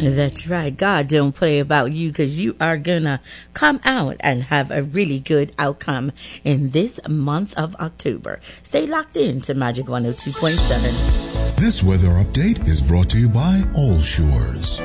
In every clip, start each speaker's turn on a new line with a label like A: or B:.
A: That's right. God don't play about you, because you are gonna come out and have a really good outcome in this month of October. Stay locked in to Magic 102.7.
B: This weather update is brought to you by All Shores.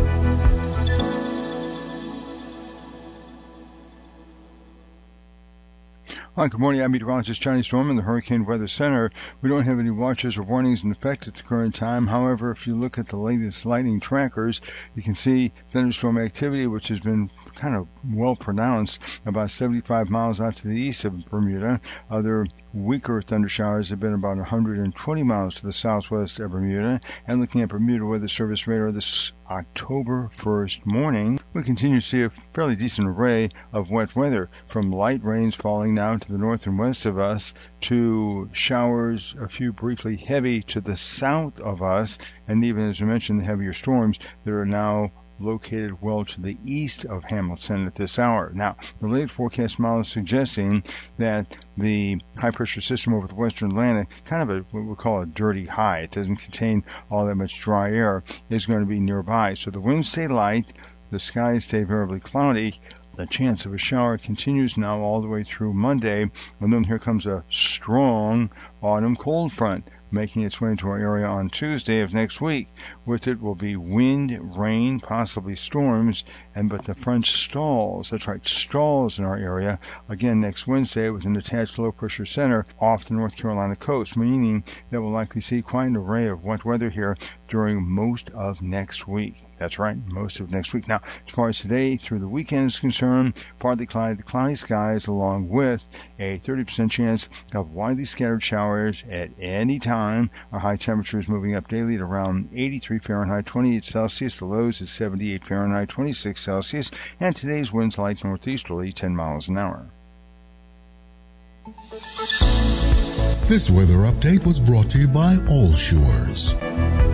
C: Hi, good morning. I'm meteorologist Johnny Storm in the Hurricane Weather Center. We don't have any watches or warnings in effect at the current time. However, if you look at the latest lightning trackers, you can see thunderstorm activity, which has been kind of well pronounced, about 75 miles out to the east of Bermuda. Other weaker thunder showers have been about 120 miles to the southwest of Bermuda. And looking at Bermuda Weather Service radar this October 1st morning, we continue to see a fairly decent array of wet weather, from light rains falling now to the north and west of us, to showers, a few briefly heavy to the south of us, and even, as I mentioned, the heavier storms that are now located well to the east of Hamilton at this hour. Now, the latest forecast model is suggesting that the high-pressure system over the western Atlantic, kind of what we call a dirty high, it doesn't contain all that much dry air, is going to be nearby. So the winds stay light, the skies stay variably cloudy. The chance of a shower continues now all the way through Monday, and then here comes a strong autumn cold front making its way into our area on Tuesday of next week. With it will be wind, rain, possibly storms, but the front stalls, that's right, stalls in our area, again next Wednesday with an attached low-pressure center off the North Carolina coast, meaning that we'll likely see quite an array of wet weather here during most of next week. That's right, most of next week. Now, as far as today through the weekend is concerned, partly cloudy skies along with a 30% chance of widely scattered showers at any time. Our high temperatures moving up daily at around 83 Fahrenheit, 28 Celsius. The lows at 78 Fahrenheit, 26 Celsius. And today's winds light northeasterly, 10 miles an hour.
B: This weather update was brought to you by All Shores.